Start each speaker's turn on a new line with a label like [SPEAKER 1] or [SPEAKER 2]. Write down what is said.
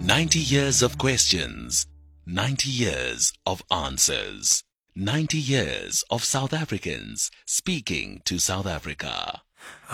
[SPEAKER 1] 90 years of questions, 90 years of answers, 90 years of South Africans speaking to South Africa.